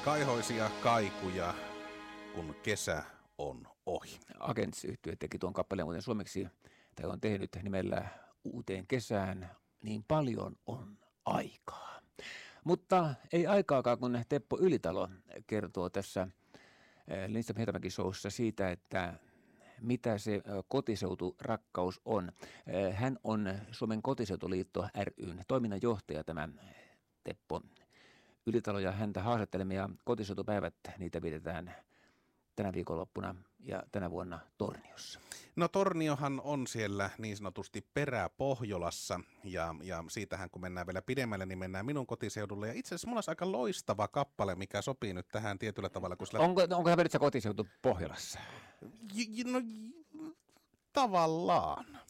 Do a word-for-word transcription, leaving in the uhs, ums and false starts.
Kaihoisia kaikuja, kun kesä on ohi. Agents-yhtye teki tuon kappaleen muuten suomeksi, tai on tehnyt nimellä Uuteen kesään, niin paljon on aikaa. Mutta ei aikaakaan, kun Teppo Ylitalo kertoo tässä Lindström Hietamäki showssa siitä, että mitä se kotiseuturakkaus on. Hän on Suomen kotiseutuliitto ry:n toiminnanjohtaja, tämä Teppo Ylitalo, ja häntä haastattelemia kotiseutupäivät, niitä pidetään tänä viikonloppuna ja tänä vuonna Torniossa. No Torniohan on siellä niin sanotusti peräpohjolassa ja, ja siitähän kun mennään vielä pidemmälle, niin mennään minun kotiseudulle. Ja itse asiassa mulla olisi aika loistava kappale, mikä sopii nyt tähän tietyllä tavalla. Kun sillä... Onko, onko hän sä kotiseutu Pohjolassa? J- no j- tavallaan.